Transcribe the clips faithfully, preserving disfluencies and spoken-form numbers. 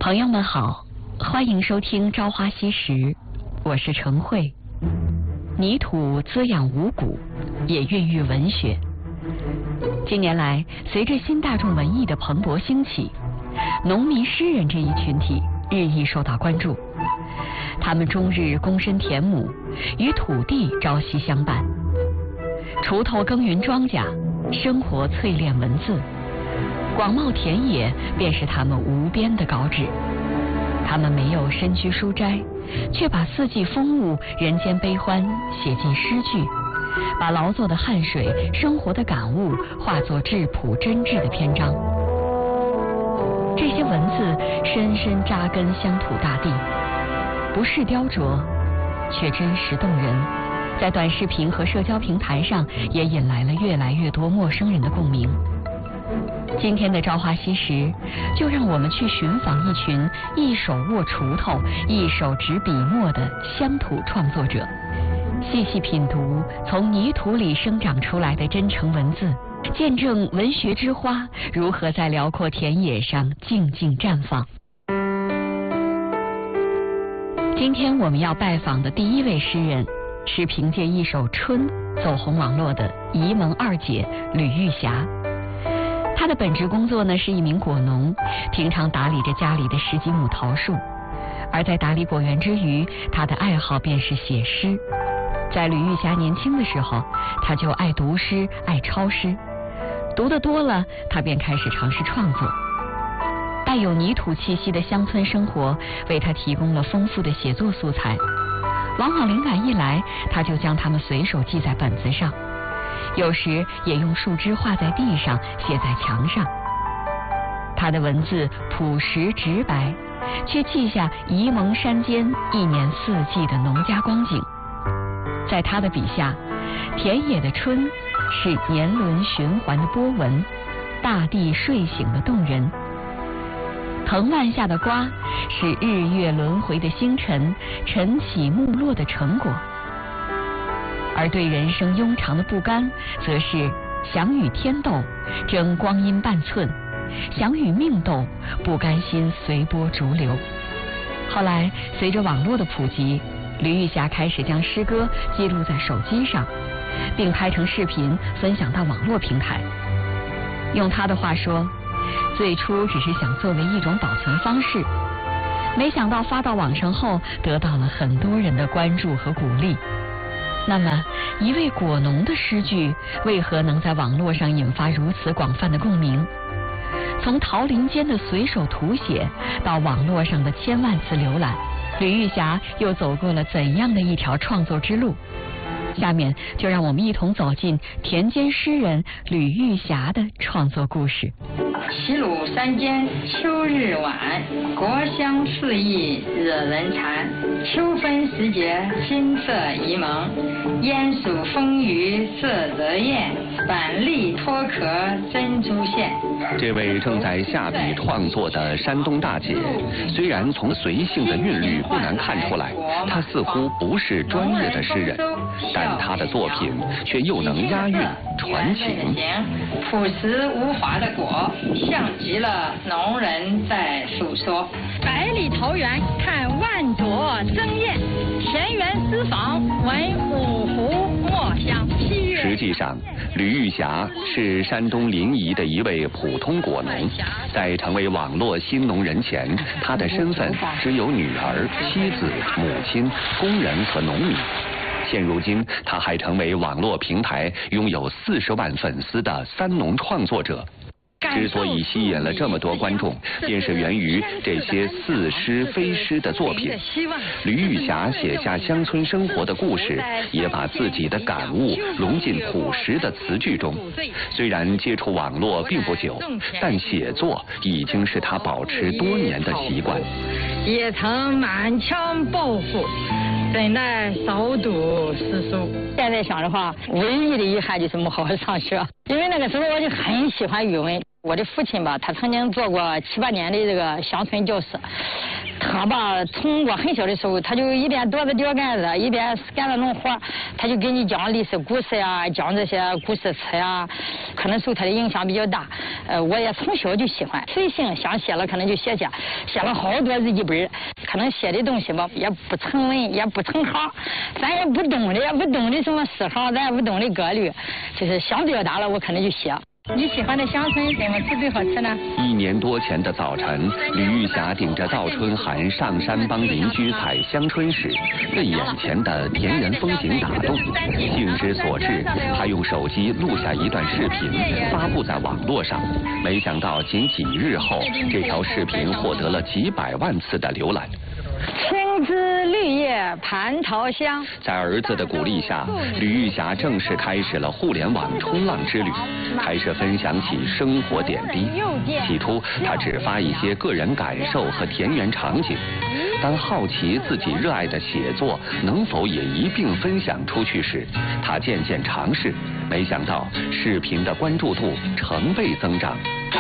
朋友们好，欢迎收听《朝花夕拾》，我是程慧。泥土滋养五谷，也孕育文学。近年来，随着新大众文艺的蓬勃兴起，农民诗人这一群体日益受到关注。他们终日躬身田亩，与土地朝夕相伴，锄头耕耘庄稼，生活淬炼文字。广袤田野便是他们无边的稿纸。他们没有身居书斋，却把四季风物、人间悲欢写进诗句，把劳作的汗水、生活的感悟化作质朴真挚的篇章。这些文字深深扎根乡土大地，不是雕琢，却真实动人，在短视频和社交平台上也引来了越来越多陌生人的共鸣。今天的朝花夕拾，就让我们去寻访一群一手握锄头、一手执笔墨的乡土创作者，细细品读从泥土里生长出来的真诚文字，见证文学之花如何在辽阔田野上静静绽放。今天我们要拜访的第一位诗人，是凭借一首《春》走红网络的沂蒙二姐吕玉霞。她的本职工作呢是一名果农，平常打理着家里的十几亩桃树，而在打理果园之余，她的爱好便是写诗。在吕玉霞年轻的时候，她就爱读诗，爱抄诗，读得多了，她便开始尝试创作。带有泥土气息的乡村生活为她提供了丰富的写作素材，往往灵感一来，她就将它们随手记在本子上。有时也用树枝画在地上，写在墙上。他的文字朴实直白，却记下沂蒙山间一年四季的农家光景。在他的笔下，田野的春是年轮循环的波纹，大地睡醒的动人；藤蔓下的瓜是日月轮回的星辰，晨起暮落的成果。而对人生庸长的不甘，则是想与天斗，争光阴半寸；想与命斗，不甘心随波逐流。后来，随着网络的普及，吕玉霞开始将诗歌记录在手机上，并拍成视频分享到网络平台。用她的话说，最初只是想作为一种保存方式，没想到发到网上后，得到了很多人的关注和鼓励。那么，一位果农的诗句为何能在网络上引发如此广泛的共鸣？从桃林间的随手涂写到网络上的千万次浏览，吕玉霞又走过了怎样的一条创作之路？下面就让我们一同走进田间诗人吕玉霞的创作故事。 齐鲁山间秋日晚，国香四溢惹人馋。秋分时节金色沂蒙，烟暑风雨色泽艳，板栗脱壳珍珠馅。 这位正在下笔创作的山东大姐，虽然从随性的韵律不难看出来，她似乎不是专业的诗人，但她的作品却又能押韵传情。 朴实无华的果，像极了农人在诉说。百里桃源看万朵争艳，田园私房闻五湖墨香。 实际上，吕玉霞是山东临沂的一位普通果农，在成为网络新农人前，她的身份只有女儿、妻子、母亲、工人和农民。现如今，她还成为网络平台拥有四十万粉丝的三农创作者。之所以吸引了这么多观众，便是源于这些似诗非诗的作品。吕玉霞写下乡村生活的故事，也把自己的感悟融进朴实的词句中。虽然接触网络并不久，但写作已经是她保持多年的习惯。 也曾满腔抱负，怎奈少读诗书。现在想的话，唯一的遗憾就是没好好上学，因为那个时候我就很喜欢语文。 我的父亲吧，他曾经做过七八年的这个乡村教师。他吧，从我很小的时候，他就一边躲着吊杆子，一边干着农活，他就给你讲历史故事呀，讲这些故事词呀，可能受他的影响比较大。呃，我也从小就喜欢，随性想写了，可能就写写，写了好多日记本。可能写的东西吧，也不成文，也不成行，咱也不懂的，也不懂的什么诗行，咱也不懂的格律，就是想表达了，我可能就写。你喜欢的乡村怎么吃最好吃呢？ 一年多前的早晨，吕玉霞顶着倒春寒上山帮邻居采香椿时，被眼前的田园风景打动，兴之所至，她用手机录下一段视频，发布在网络上。没想到仅几日后，这条视频获得了几百万次的浏览。 青枝绿叶蟠桃香。 在儿子的鼓励下，吕玉霞正式开始了互联网冲浪之旅，开始分享起生活点滴。起初，她只发一些个人感受和田园场景。当好奇自己热爱的写作能否也一并分享出去时，她渐渐尝试，没想到视频的关注度成倍增长。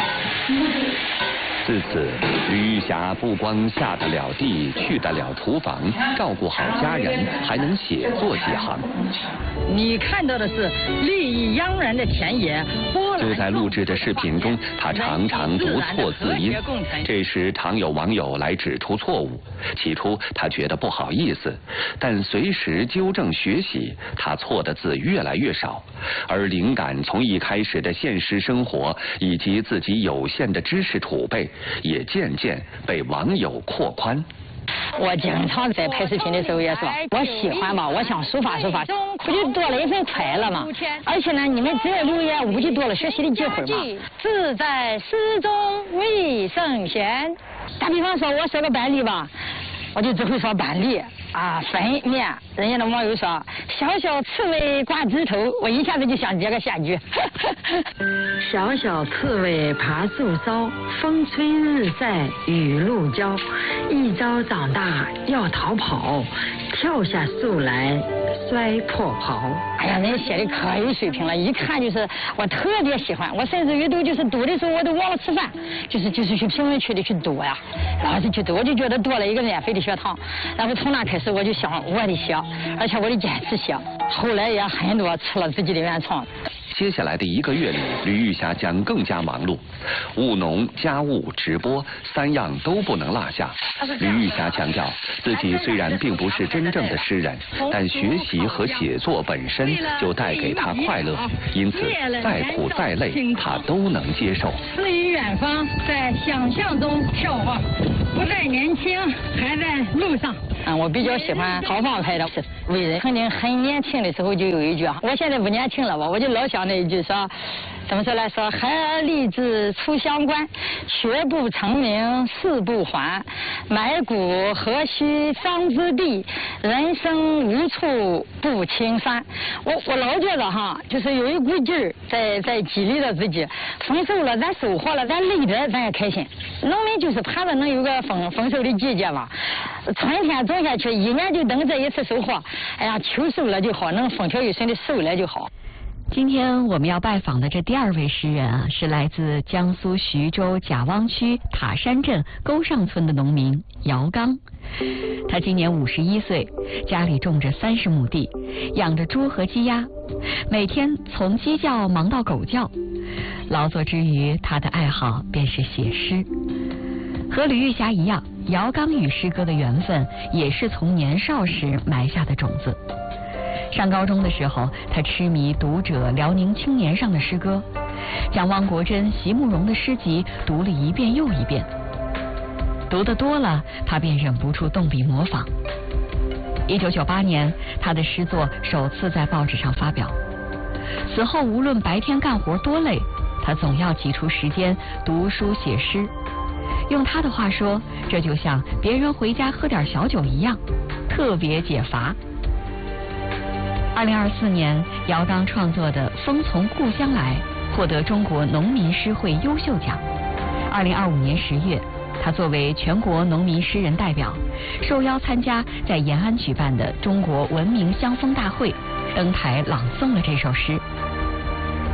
自此，吕玉霞不光下得了地，去得了厨房，照顾好家人，还能写作几行。 你看到的是绿意盎然的田野。 就在录制的视频中，她常常读错字音，这时常有网友来指出错误。起初她觉得不好意思，但随时纠正学习，她错的字越来越少，而灵感从一开始的现实生活以及自己有限的知识储备，也渐渐被网友扩宽。 我经常在拍视频的时候也说，我喜欢嘛，我想抒发抒发，不就多了一份快乐嘛。而且呢，你们只要留言，我不就多了学习的机会嘛。志在诗中未圣贤。打比方说，我说个板栗吧，我就只会说板栗啊，粉面。人家的网友说小小刺猬挂枝头，我一下子就想接个下句。 小小刺猬爬树梢，风吹日晒雨露浇。一朝长大要逃跑，跳下树来摔破袍。 哎呀，人写的可有水平了，一看就是我特别喜欢。我甚至于都就是读的时候我都忘了吃饭，就是就是去评论区里去读呀，然后就去读，我就觉得多了一个免费的学堂。然后从那开始我就想我得写，而且我得坚持写。后来也很多吃了自己的原创。 接下来的一个月里，吕玉霞将更加忙碌，务农、家务、直播三样都不能落下。吕玉霞强调，自己虽然并不是真正的诗人，但学习和写作本身就带给她快乐，因此再苦再累，她都能接受。 诗与远方，在想象中眺望，不再年轻，还在路上。嗯，我比较喜欢豪放派的伟人。曾经很年轻的时候就有一句，我现在不年轻了吧，我就老想那一句说，怎么说来说，孩儿立志出乡关，学不成名誓不还，埋骨何须桑之地，人生无处不青山。我我老觉得哈，就是有一股劲儿在在激励着自己，丰收了咱收获了，咱累着咱也开心。农民就是盼着能有个丰丰收的季节嘛，春天种下去，一年就等这一次收获。哎呀，秋收了就好，能风调雨顺的收了就好。 今天我们要拜访的这第二位诗人啊，是来自江苏徐州贾汪区塔山镇沟上村的农民姚刚。他今年五十一岁，家里种着三十亩地，养着猪和鸡鸭，每天从鸡叫忙到狗叫。劳作之余，他的爱好便是写诗。和吕玉霞一样，姚刚与诗歌的缘分也是从年少时埋下的种子。上高中的时候，他痴迷《读者》《辽宁青年》上的诗歌，将汪国真、席慕容的诗集读了一遍又一遍。读得多了，他便忍不住动笔模仿。一九九八年，他的诗作首次在报纸上发表。此后，无论白天干活多累，他总要挤出时间读书写诗。用他的话说，这就像别人回家喝点小酒一样，特别解乏。二零二四年，姚刚创作的《风从故乡来》获得中国农民诗会优秀奖。二零二五年十月，他作为全国农民诗人代表，受邀参加在延安举办的中国文明乡风大会，登台朗诵了这首诗。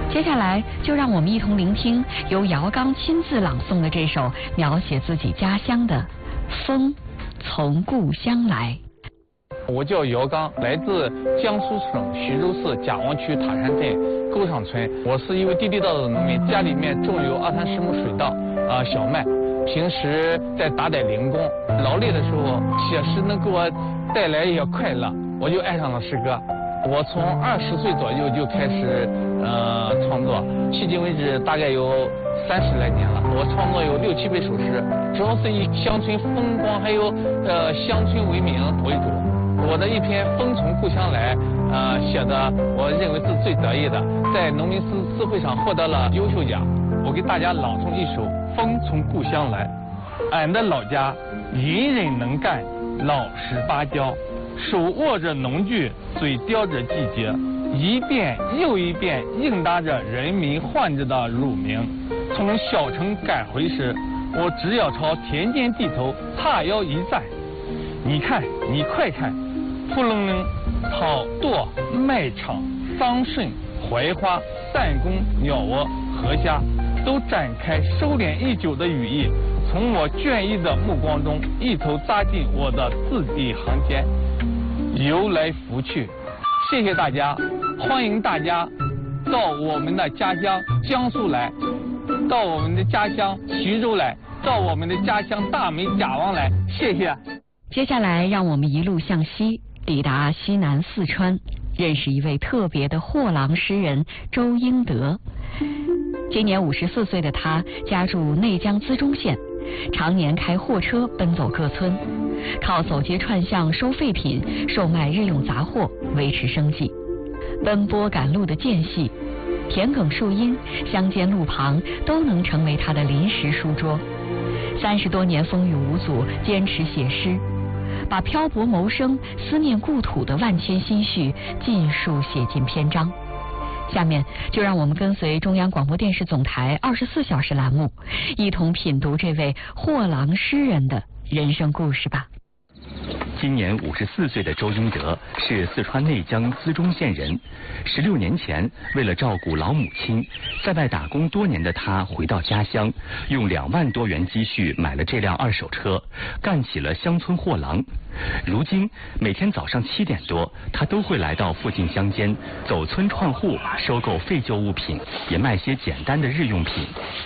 接下来就让我们一同聆听由姚刚亲自朗诵的这首描写自己家乡的《风从故乡来》。 我叫姚刚，来自江苏省徐州市贾王区塔山镇沟上村。我是一位地地道道的农民，家里面种有二三十亩水稻啊、呃、小麦，平时在打点零工，劳累的时候写诗能给我带来一些快乐，我就爱上了诗歌。我从二十岁左右就开始呃创作，迄今为止大概有三十来年了。我创作有六七百首诗，主要是以乡村风光还有呃乡村为名为主。我的一篇《风从故乡来》呃写的，我认为是最得意的，在农民诗诗会上获得了优秀奖。我给大家朗诵一首《风从故乡来》。俺的老家隐忍能干，老实巴交，手握着农具，嘴叼着季节，一遍又一遍应答着人民唤着的乳名。从小城赶回时，我只要朝田间地头叉腰一站，你看，你快看，扑棱棱，草垛、麦场、桑葚、槐花、弹弓、鸟窝、河虾，都展开收敛已久的羽翼，从我倦意的目光中一头扎进我的字里行间，游来拂去。谢谢大家，欢迎大家到我们的家乡江苏来，到我们的家乡徐州来，到我们的家乡大梅贾王来，谢谢。 接下来让我们一路向西，抵达西南四川，认识一位特别的货郎诗人周英德。今年五十四岁的他家住内江资中县，常年开货车奔走各村，靠走街串巷收废品、售卖日用杂货维持生计。奔波赶路的间隙，田埂树荫、乡间路旁都能成为他的临时书桌。三十多年风雨无阻，坚持写诗，把漂泊谋生、思念故土的万千心绪尽数写进篇章。下面就让我们跟随中央广播电视总台二十四小时栏目，一同品读这位货郎诗人的人生故事吧。 今年五十四岁的周英德是四川内江资中县人。十六年前，为了照顾老母亲，在外打工多年的他回到家乡，用两万多元积蓄买了这辆二手车，干起了乡村货郎。如今每天早上七点多，他都会来到附近乡间，走村串户，收购废旧物品，也卖些简单的日用品。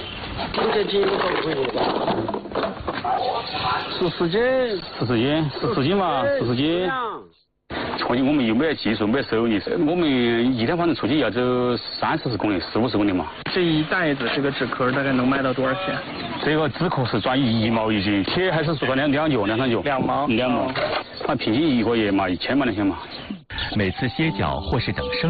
十四斤，十四斤，十四斤嘛，十四斤。确实我们又没有技术，没有手艺，我们一天反正出去要走三四十公里，四五十公里嘛。 这一袋子这个纸壳大概能卖到多少钱？ 这个纸壳是赚一毛一斤，铁还是说两两角两三角？ 两毛。 两毛。他平均一个月嘛，一千嘛那些嘛。 每次歇脚或是等生